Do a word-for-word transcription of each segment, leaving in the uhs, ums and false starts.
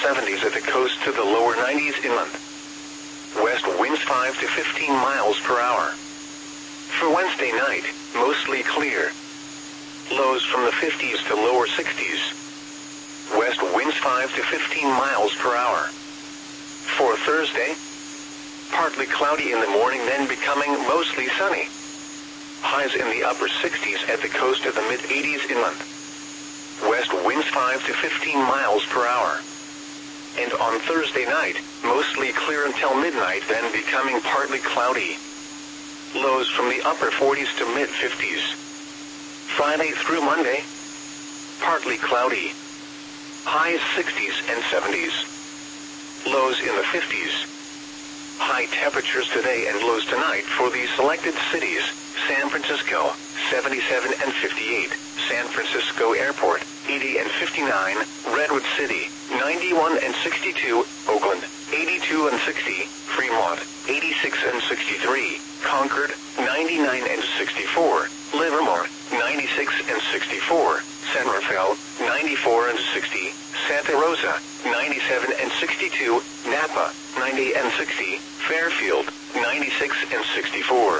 seventies at the coast to the lower nineties inland. West winds five to fifteen miles per hour. For Wednesday night, mostly clear. Lows from the fifties to lower sixties. West winds five to fifteen miles per hour. For Thursday, partly cloudy in the morning, then becoming mostly sunny. Highs in the upper sixties at the coast to the mid-eighties inland. West winds five to fifteen miles per hour. And on Thursday night, mostly clear until midnight, then becoming partly cloudy. Lows from the upper forties to mid-fifties. Friday through Monday, partly cloudy. Highs sixties and seventies. Lows in the fifties. High temperatures today and lows tonight for the selected cities: San Francisco, seventy-seven and fifty-eight, San Francisco Airport, eighty and fifty-nine, Redwood City, ninety-one and sixty-two, Oakland, eighty-two and sixty, Fremont, eighty-six and sixty-three, Concord, ninety-nine and sixty-four, Livermore, ninety-six and sixty-four, San Rafael, ninety-four and sixty, Santa Rosa, ninety-seven and sixty-two, Napa, ninety and sixty, Fairfield, ninety-six and sixty-four.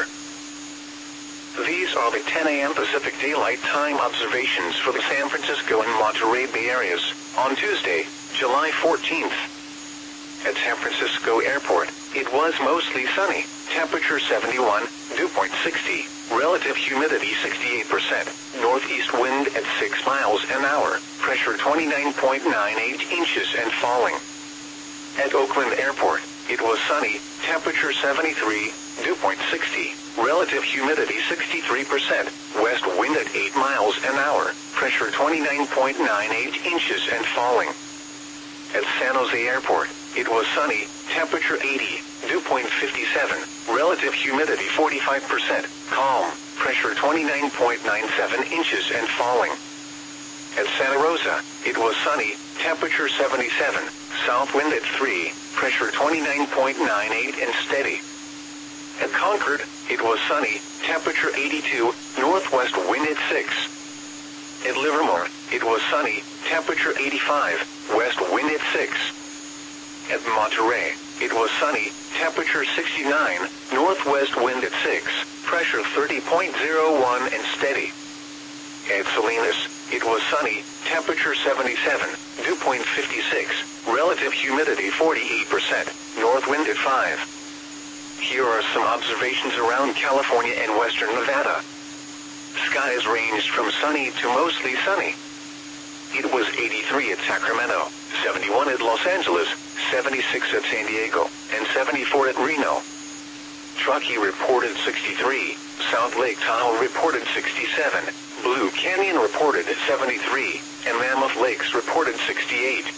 These are the ten a m Pacific Daylight Time observations for the San Francisco and Monterey Bay areas on Tuesday, July fourteenth. At San Francisco Airport, it was mostly sunny, temperature seventy-one, dew point sixty, relative humidity sixty-eight percent, northeast wind at six miles an hour, pressure twenty-nine point nine eight inches and falling. At Oakland Airport, it was sunny, temperature seventy-three, dew point sixty, relative humidity sixty-three percent, west wind at eight miles an hour, pressure twenty-nine point nine eight inches and falling. At San Jose Airport, it was sunny, temperature eighty, dew point fifty-seven, relative humidity forty-five percent, calm, pressure twenty-nine point nine seven inches and falling. At Santa Rosa, it was sunny, temperature seventy-seven, south wind at three, pressure twenty-nine point nine eight and steady. At Concord, it was sunny, temperature eighty-two, northwest wind at six. At Livermore, it was sunny, temperature eighty-five, west wind at six. At Monterey, it was sunny, temperature sixty-nine, northwest wind at six, pressure thirty point zero one and steady. At Salinas, it was sunny, temperature seventy-seven, dew point fifty-six, relative humidity forty-eight percent, north wind at five. Here are some observations around California and western Nevada. Skies ranged from sunny to mostly sunny. It was eighty-three at Sacramento, seventy-one at Los Angeles, seventy-six at San Diego, and seventy-four at Reno. Truckee reported sixty-three, South Lake Tahoe reported sixty-seven, Blue Canyon reported seventy-three, and Mammoth Lakes reported sixty-eight.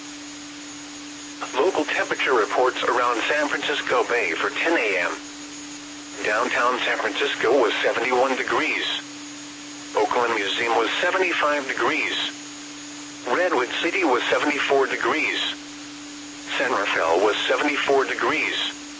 Local temperature reports around San Francisco Bay for ten a m Downtown San Francisco was seventy-one degrees. Oakland Museum was seventy-five degrees. Redwood City was seventy-four degrees. San Rafael was seventy-four degrees.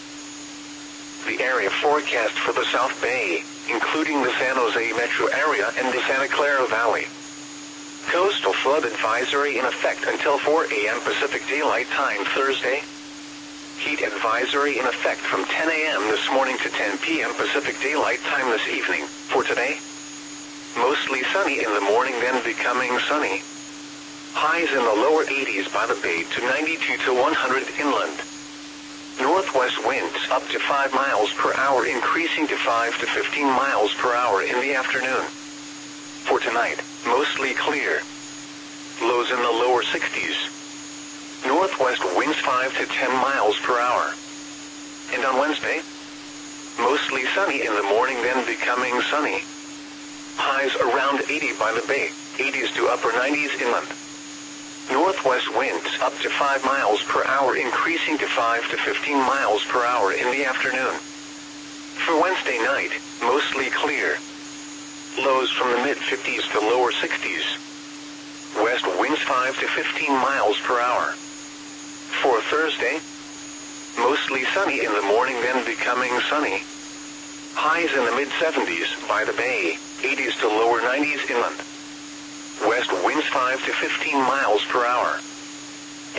The area forecast for the South Bay, including the San Jose metro area and the Santa Clara Valley. Coastal flood advisory in effect until four a m Pacific Daylight Time Thursday. Heat advisory in effect from ten a m this morning to ten p m Pacific Daylight Time this evening. For today, mostly sunny in the morning, then becoming sunny. Highs in the lower eighties by the Bay to ninety-two to one hundred inland. Northwest winds up to five miles per hour, increasing to five to fifteen miles per hour in the afternoon. For tonight, mostly clear. Lows in the lower sixties. Northwest winds five to ten miles per hour. And on Wednesday, mostly sunny in the morning, then becoming sunny. Highs around eighty by the Bay, eighties to upper nineties inland. Northwest winds up to five miles per hour, increasing to five to fifteen miles per hour in the afternoon. For Wednesday night, mostly clear. Lows from the mid-fifties to lower sixties. West winds five to fifteen miles per hour. For Thursday, mostly sunny in the morning, then becoming sunny. Highs in the mid-seventies by the Bay, eighties to lower nineties inland. West winds five to fifteen miles per hour.